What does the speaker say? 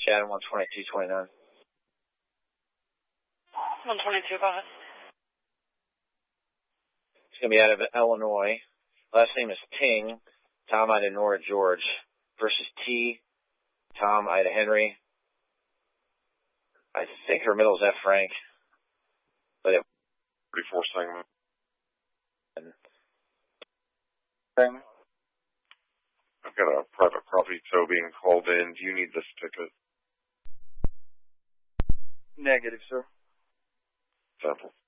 Adam 12229. 122, go ahead. It's going to be out of Illinois. Last name is Ting, Tom Ida Nora George, versus T, Tom Ida Henry. I think her middle is F Frank. But it 34 segment. And I've got a private property tow being called in. Do you need this ticket? Negative, sir. Sample.